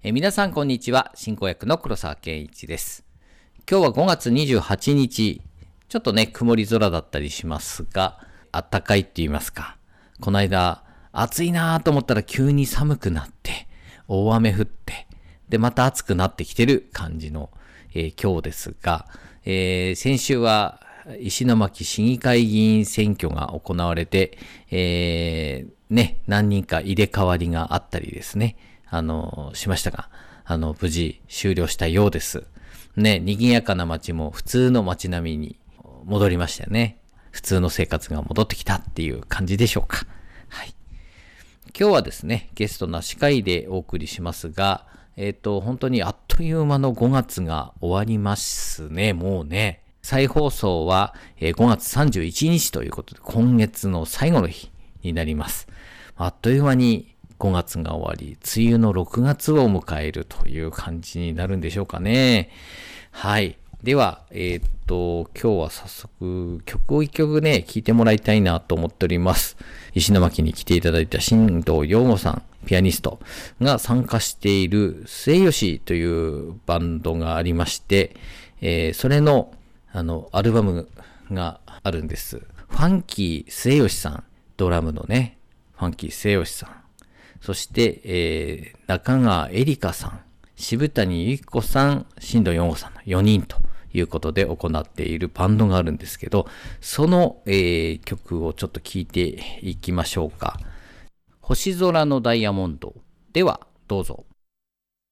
皆さんこんにちは。進行役の黒沢健一です。今日は5月28日。ちょっとね、曇り空だったりしますが、暖かいって言いますか。この間、暑いなと思ったら急に寒くなって、大雨降って、で、また暑くなってきてる感じの、今日ですが、先週は石巻市議会議員選挙が行われて、何人か入れ替わりがあったりですね、しましたが、無事終了したようです。ね、賑やかな街も普通の街並みに戻りましたよね。普通の生活が戻ってきたっていう感じでしょうか。はい。今日はですね、ゲストなし会でお送りしますが、本当にあっという間の5月が終わりますね、もうね。再放送は5月31日ということで、今月の最後の日になります。あっという間に5月が終わり、梅雨の6月を迎えるという感じになるんでしょうかね。はい。では、今日は早速曲を一曲ね、聴いてもらいたいなと思っております。石巻に来ていただいた新藤陽吾さん、ピアニストが参加している末吉というバンドがありまして、それの、アルバムがあるんです。ファンキー末吉さん、ドラムのね、ファンキー末吉さん。そして、中川エリカさん、渋谷由紀子さん、新藤陽吾さんの4人ということで行っているバンドがあるんですけど、その、曲をちょっと聴いていきましょうか。星空のダイヤモンドではどうぞ。